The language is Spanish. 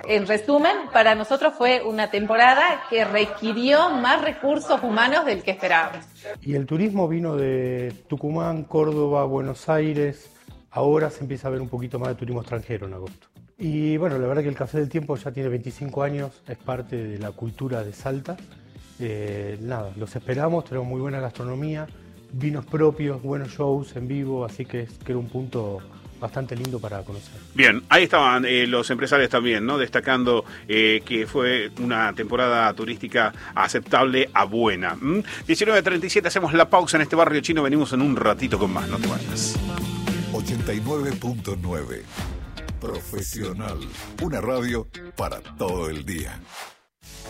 En resumen, para nosotros fue una temporada que requirió más recursos humanos del que esperábamos. Y el turismo vino de Tucumán, Córdoba, Buenos Aires. Ahora se empieza a ver un poquito más de turismo extranjero en agosto. Y bueno, la verdad que el Café del Tiempo ya tiene 25 años, es parte de la cultura de Salta. Los esperamos, tenemos muy buena gastronomía, vinos propios, buenos shows en vivo, así que era un punto bastante lindo para conocer. Bien, ahí estaban los empresarios también, ¿no? Destacando que fue una temporada turística aceptable a buena. 19:37, hacemos la pausa en este barrio chino, venimos en un ratito con más, no te vayas. 89.9 Profesional, una radio para todo el día.